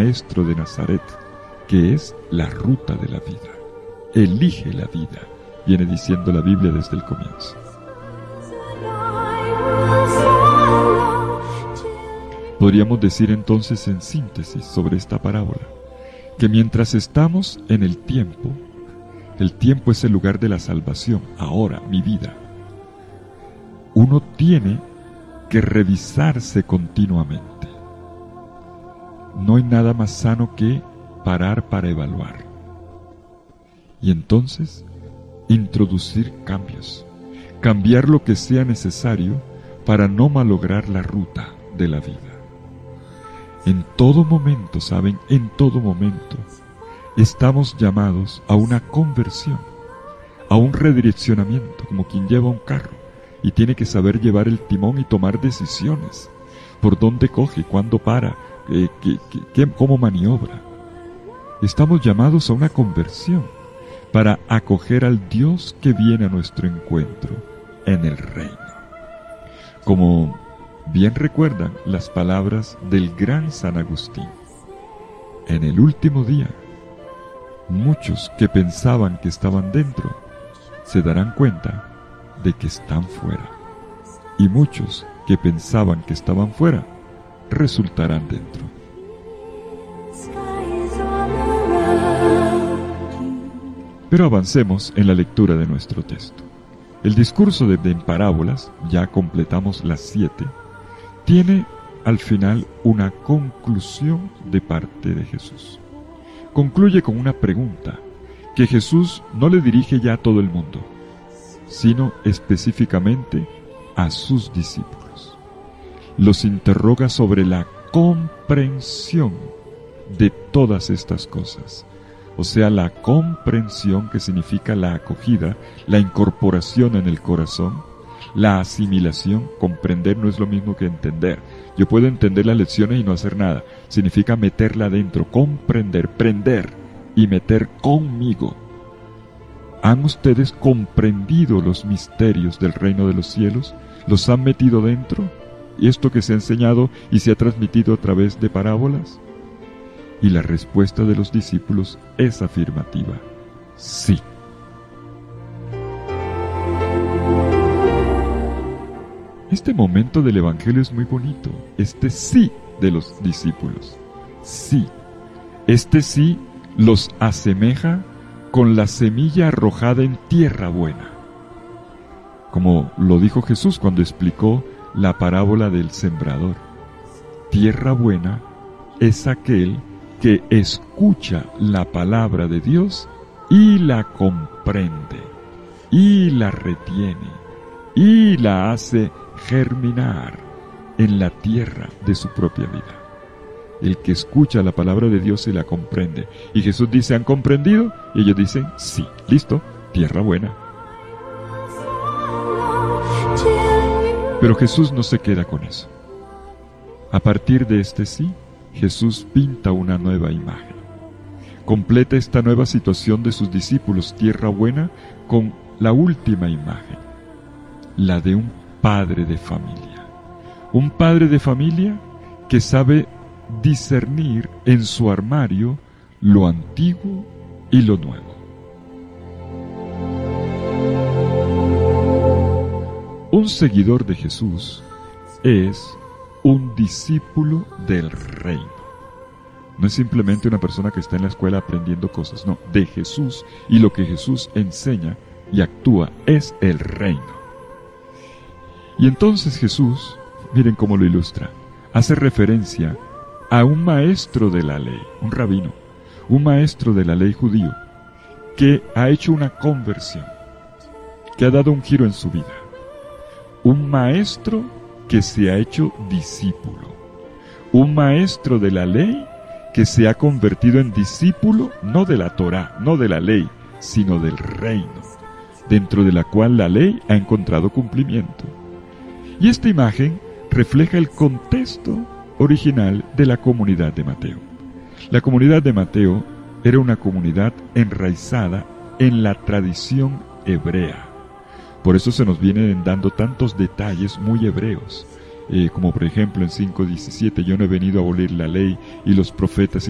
maestro de Nazaret, que es la ruta de la vida. Elige la vida, viene diciendo la Biblia desde el comienzo. Podríamos decir entonces en síntesis sobre esta parábola, que mientras estamos en el tiempo es el lugar de la salvación, ahora, mi vida. Uno tiene que revisarse continuamente. No hay nada más sano que parar para evaluar. Y entonces, introducir cambios. Cambiar lo que sea necesario para no malograr la ruta de la vida. En todo momento, ¿saben? En todo momento, estamos llamados a una conversión, a un redireccionamiento, como quien lleva un carro y tiene que saber llevar el timón y tomar decisiones. Por dónde coge, cuándo para, cómo maniobra. Estamos llamados a una conversión para acoger al Dios que viene a nuestro encuentro en el reino. Como bien recuerdan las palabras del gran San Agustín, en el último día, muchos que pensaban que estaban dentro se darán cuenta de que están fuera, y muchos que pensaban que estaban fuera resultarán dentro. Pero avancemos en la lectura de nuestro texto. El discurso de en parábolas, ya completamos las 7, tiene al final una conclusión de parte de Jesús. Concluye con una pregunta que Jesús no le dirige ya a todo el mundo, sino específicamente a sus discípulos. Los interroga sobre la comprensión de todas estas cosas. O sea, la comprensión, que significa la acogida, la incorporación en el corazón, la asimilación. Comprender no es lo mismo que entender. Yo puedo entender las lecciones y no hacer nada. Significa meterla adentro, comprender, prender y meter conmigo. ¿Han ustedes comprendido los misterios del reino de los cielos? ¿Los han metido dentro? ¿Y esto que se ha enseñado y se ha transmitido a través de parábolas? Y la respuesta de los discípulos es afirmativa: sí. Este momento del Evangelio es muy bonito. Este sí de los discípulos. Sí. Este sí los asemeja con la semilla arrojada en tierra buena. Como lo dijo Jesús cuando explicó la parábola del sembrador. Tierra buena es aquel que escucha la palabra de Dios y la comprende, y la retiene, y la hace germinar en la tierra de su propia vida. El que escucha la palabra de Dios y la comprende. Y Jesús dice: ¿han comprendido? Y ellos dicen: sí, listo, tierra buena. Pero Jesús no se queda con eso. A partir de este sí, Jesús pinta una nueva imagen. Completa esta nueva situación de sus discípulos, tierra buena, con la última imagen, la de un padre de familia. Un padre de familia que sabe discernir en su armario lo antiguo y lo nuevo. Un seguidor de Jesús es un discípulo del reino. No es simplemente una persona que está en la escuela aprendiendo cosas, no, de Jesús, y lo que Jesús enseña y actúa es el reino. Y entonces Jesús, miren cómo lo ilustra, hace referencia a un maestro de la ley, un rabino, un maestro de la ley judío, que ha hecho una conversión, que ha dado un giro en su vida. Un maestro que se ha hecho discípulo. Un maestro de la ley que se ha convertido en discípulo, no de la Torá, no de la ley, sino del reino, dentro de la cual la ley ha encontrado cumplimiento. Y esta imagen refleja el contexto original de la comunidad de Mateo. La comunidad de Mateo era una comunidad enraizada en la tradición hebrea. Por eso se nos vienen dando tantos detalles muy hebreos, como por ejemplo en 5:17, yo no he venido a abolir la ley y los profetas